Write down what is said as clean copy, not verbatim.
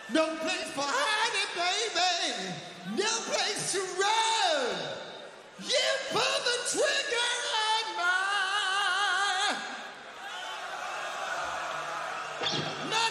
No place for hiding, baby. No place to run. You pull the trigger and my